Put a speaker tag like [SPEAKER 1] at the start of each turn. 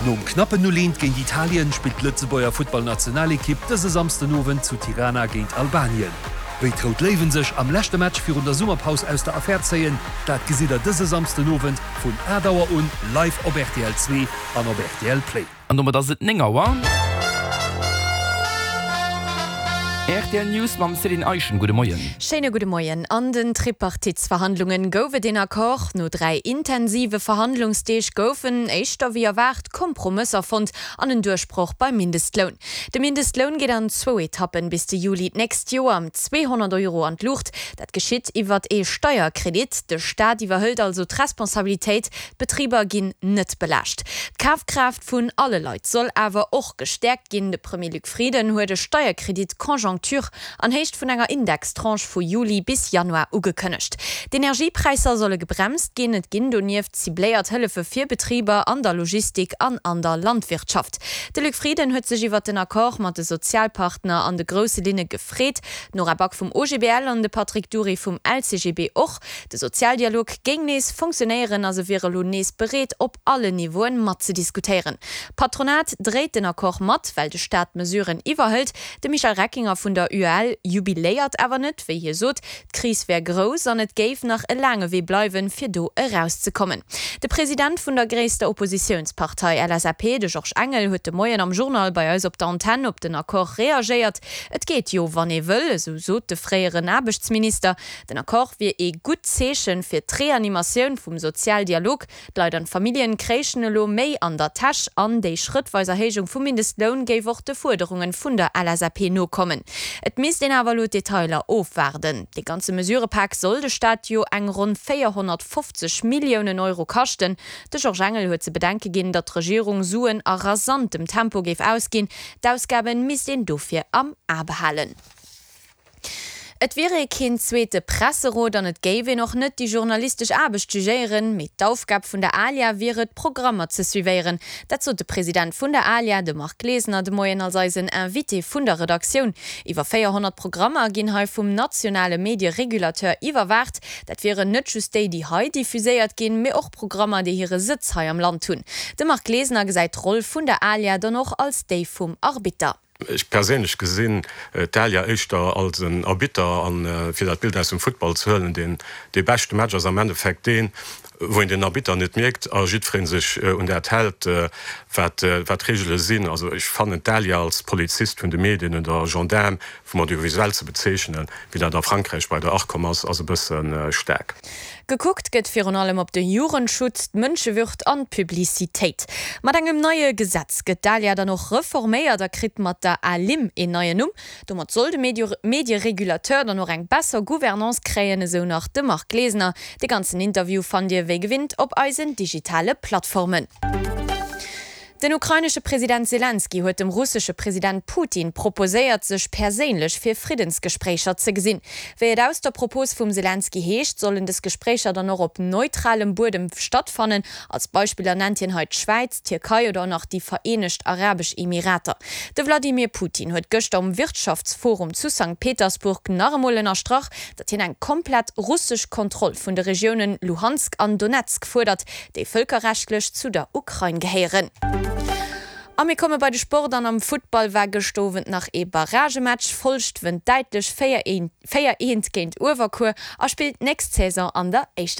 [SPEAKER 1] Nom knappe Nulent gegen Italien spielt Lützebauer Football-Nationalequipe diese Samstagabend zu Tirana gegen Albanien. Wie traut Leven sich am letzten Match für der Sommerpause aus der Affäre ziehen, das sieht er diese Samstagabend von Erdauer und live auf RTL 2 an auf RTL Play.
[SPEAKER 2] Und das ist Ningauer. RTL News mam Selin Eichen, gute Morgen.
[SPEAKER 3] Schöne gute Morgen. An den Tripartitsverhandlungen goufe den Akkord no 3 intensive Verhandlungstage goufen eischter wie erwart Kompromisser fand an den Durchbruch beim Mindestlohn. Der Mindestlohn geht an 2 Etappen bis Juli nächst Jahr am 200 € an Lucht. Dat geschieht iwwer Steuerkredit. Der Staat überhüllt also die Responsabilität, Betrieber gin net belascht. Die Kaufkraft von alle Leute soll aber auch gestärkt gehen. Der Premier Luc Frieden huet de Steuerkredit anhecht vun enger Indextranche vu Juli bis Januar ugekënnecht. D'Energiepreiser solle gebremst gin et ginn donieft zibléiert Hëlfe fir Betrieber an der Logistik an der Landwirtschaft. De Luc Frieden huet sech iwwer den Akkord mat de Sozialpartner an de grosse Linne gefréet, Nora Back vum OGBL an de Patrick Dury vum LCGB och. De Sozialdialog géng nees funktionéieren as wäre lo nees bereet op alle Niveauen mat ze diskutieren. Patronat dreht den Akkord mat, weil de Staat Mesuren iwwerhëlt. De Michael Reckinger von der UL jubiléiert aber net, wie hier sot, Kris wär groß an net geif nach e lange wie bleiwen fir do herauszukommen. Der Präsident von der größten Oppositionspartei LSAP, de Georges Engel, huet de Moien am Journal bei uns op der Antenne op den Akkord reagiert. Et geht jo wann will, so sot de freieren Arbeitsminister. Den Akkord wie e gut Zechen fir Reanimationun vum Sozialdialog, Leiit an Familien krechen lo méi an der Tasch an déi schrittweiser Hegung vum Mindestlohn géif och de Forderungen vun der LSAP no kommen. Et mis den Avalu Detailer aufwerden. Die ganze Mesurepack soll de Staat jo eng rund 450 Millionen € kosten. De Georges Engel huet ze bedenke gin, dat Regierung suen a rasantem Tempo geif ausgin. D'ausgaben mis den dofir am Abehalen. Et wäre kein zweite Presserot an et gäbe noch net die journalistisch Arbeit studieren. Mit der Aufgabe von der Alia wäre Programme zu suivieren. Dazu der Präsident von der Alia, de Marc Glesner, de Moyen als ein Invité von der Redaktion. Über 400 Programme gehen heu vom nationale Medienregulateur überwacht. Dat wäre nicht just die heu diffusiert gehen, mehr auch Programme, die ihre Sitz heu am Land tun. De Marc Glesner gesagt Roll von der Alia dann noch als Day vom Arbiter.
[SPEAKER 4] Ich persönlich gesehen Talia Echter als ein Arbiter an für das Bild aus dem Football zu hören, den die beste Matches am Endeffekt den, wo in den Arbiter nicht merkt, Jidfried sich und erhält Regel sinn. Also ich fand Talia als Polizist von den Medien und der Gendarme vom Audiovisuell zu bezeichnen, wie der Frankreich bei der 8, also ein bisschen stark.
[SPEAKER 3] Geguckt geht für allem op den Jurenschutz, Mënschewirt an Publizitéit. Mat engem neue Gesetz geht Dalia dann noch reforméiert, da krit mat der Alim en neuen Du mat soll de Medienregulateur dann noch eng besser Gouvernance kräen, so nach de Marc Glesner. De ganzen Interview fand Dir wé gewinnt op eisen digitale Plattformen. Den ukrainische Präsident Zelensky huet dem russische Präsident Putin proposéiert sech perélech fir Friedensgesprächer ze gesinn. Wéi et aus der Propos vum Zelensky heescht, sollen des Gesprächer dann noch op neutralem Bodem stattfannen. Als Beispieler nennt hien heut Schweiz, Türkei oder noch die Vereinigten Arabischen Emirate. De Wladimir Putin huet gëcht am Wirtschaftsforum zu St. Petersburg Narmolener Strach, dat hien eng komplett russisch Kontroll vun de Regionen Luhansk an Donetsk fordert, déi völkerrechtlech zu der Ukraine geheieren. Ami komme bei de Sport an am Football war gestowen nach e Barragematch folcht wenn deitlich 4-1 géint Uwerkur, spielt nächst Saison an der 1.